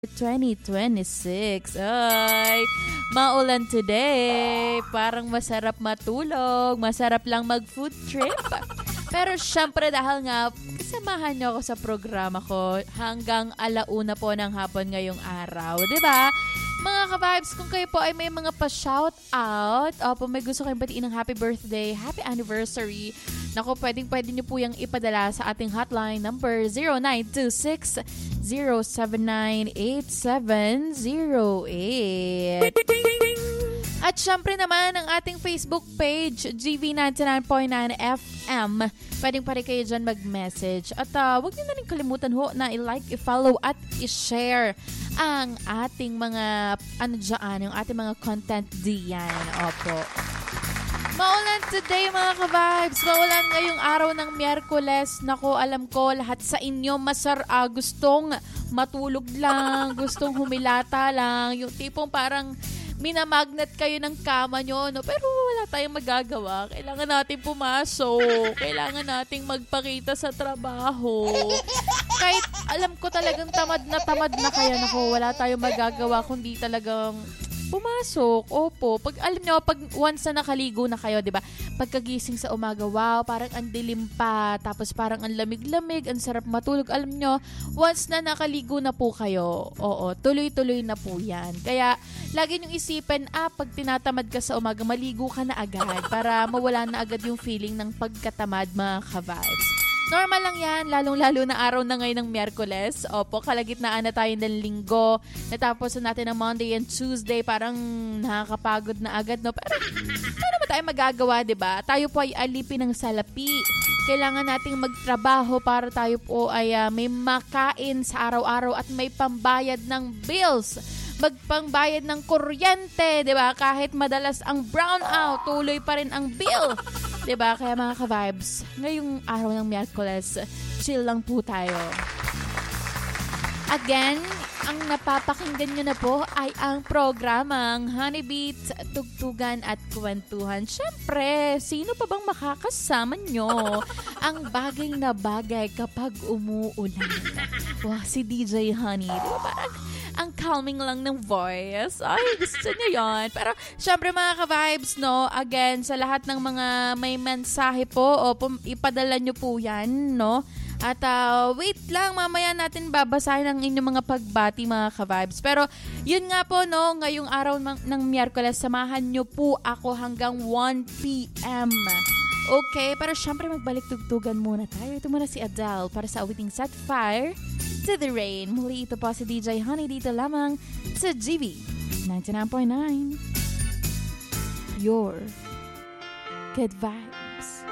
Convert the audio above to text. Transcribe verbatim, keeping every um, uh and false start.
twenty twenty-six. Ay, maulan today. Parang masarap matulog. Masarap lang mag-food trip. Pero syempre dahil nga, kasamahan niyo ako sa programa ko hanggang alauna po ng hapon ngayong araw. Diba? Mga ka-vibes, kung kayo po ay may mga pa-shout out, o po may gusto kayong batiin ng happy birthday, happy anniversary, naku, pwedeng pwede niyo po yung ipadala sa ating hotline number zero nine two six, zero seven nine, eight seven zero eight. At syempre naman ang ating Facebook page, G V ninety-nine point nine F M. Pwedeng pa rin kayo dyan mag-message. At uh, huwag niyo na rin kalimutan ho na i-like, i-follow at i-share ang ating mga, ano dyan, yung ating mga content diyan. Opo. Maulan today mga ka-vibes. Maulan ngayong araw ng Miyerkules. Nako, alam ko lahat sa inyo masar uh, gustong matulog lang, gustong humilata lang. Yung tipong parang minamagnet kayo ng kama nyo, no? Pero wala tayong magagawa. Kailangan natin pumasok. Kailangan nating magpakita sa trabaho. Kahit alam ko talagang tamad na tamad na kaya, nako, wala tayong magagawa kundi talagang pumasok. Opo. Pag alam nyo, pag once na nakaligo na kayo, 'di ba? Pagkagising sa umaga, wow, parang ang dilim pa, tapos parang ang lamig-lamig, ang sarap matulog. Alam nyo, once na nakaligo na po kayo, oo, tuloy-tuloy na po 'yan. Kaya lagi nyo isipin, ah, pag tinatamad ka sa umaga, maligo ka na agad para mawala na agad yung feeling ng pagkatamad, mga ka-vibes. Normal lang yan, lalong-lalo na araw na ngayon ng Miyerkules. Opo, kalagitnaan na tayo ng linggo. Natapos na natin ng Monday and Tuesday. Parang nakakapagod na agad, no? Pero ano ba tayo magagawa, diba? Tayo po ay alipin ng salapi. Kailangan nating magtrabaho para tayo po ay uh, may makain sa araw-araw at may pambayad ng bills. Magpangbayad ng kuryente, diba? Kahit madalas ang brownout, tuloy pa rin ang bill. Diba? Kaya mga ka-vibes, ngayong araw ng Miyerkules, chill lang po tayo. Again, ang napapakinggan nyo na po ay ang programang Honey Beats, Tugtugan at Kwentuhan. Siyempre, sino pa bang makakasama nyo? Ang bagay na bagay kapag umuulan. Wow, si D J Honey. Diba parang ang calming lang ng voice. Ay, gusto nyo yun. Pero, syempre mga ka-vibes, no? Again, sa lahat ng mga may mensahe po, o pum- ipadala nyo po yan, no? At uh, wait lang, mamaya natin babasahin ang inyong mga pagbati, mga ka-vibes. Pero, yun nga po, no? Ngayong araw ng, ng Miyerkules, samahan nyo po ako hanggang one p.m. Okay, pero syempre magbalik tugtugan muna tayo. Ito muna si Adele para sa awiting Set Fire to the Rain. Muli ito po si D J Honey dito lamang sa G V ninety-nine point nine. Your Good Vibes.